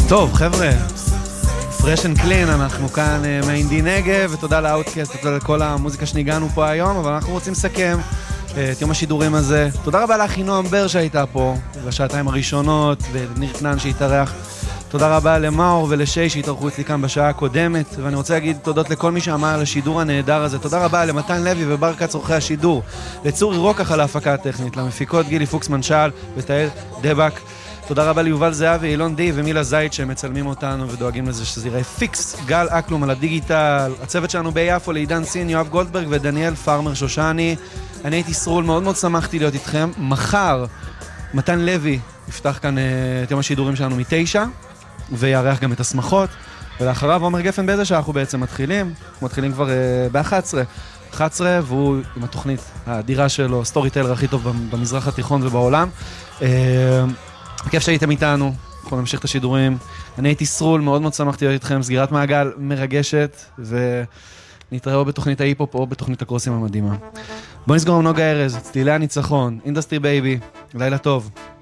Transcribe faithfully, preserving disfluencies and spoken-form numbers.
טוב, חבר'ה, פרש אנד קלין, אנחנו כאן uh, מהאינדי נגב, ותודה לאוטקאסט, ותודה לכל המוזיקה שניגענו פה היום, אבל אנחנו רוצים לסכם uh, את יום השידורים הזה. תודה רבה לאחי נועם בר שהייתה פה, בשעתיים הראשונות, וניר כנן שהתארח. תודה רבה למאור ולשי שהתארחו אצלי כאן בשעה הקודמת, ואני רוצה להגיד תודות לכל מי שאמר על השידור הנהדר הזה. תודה רבה למתן לוי ובר קץ עורכי השידור, לצורי רוקח על ההפקה הטכנית, למפיקות גילי פוקס מנשל ותאל דבק. תודה רבה ליובל זהבי, אילון די ומילה זית שמצלמים אותנו ודואגים לזה שזה יראה פיקס. גל אקלום על הדיגיטל, הצוות שלנו ביפו, לעידן סין, יואב גולדברג ודניאל פארמר שושני. אני הייתי סרול, מאוד מאוד שמחתי להיות איתכם. מחר מתן לוי יפתח כאן את יום השידורים שלנו מתשע ויערך גם את הסמכות, ולאחריו עומר גפן באיזה שעה אנחנו בעצם מתחילים. אנחנו מתחילים כבר ב-אחת עשרה אחת עשרה, והוא עם התוכנית האדירה שלו, סטורי טיילר הכי טוב במזרח התיכון ובעולם. כיף שהייתם איתנו, אנחנו נמשיך את השידורים. אני הייתי סרול, מאוד מאוד שמחתי להיות איתכם, סגירת מעגל מרגשת, ונתראה בתוכנית ההיפ-הופ או בתוכנית הקרוסים המדהימה. בואו נסגור עם נוגה ארז, צלילי הניצחון, אינדסטרי בייבי, לילה טוב.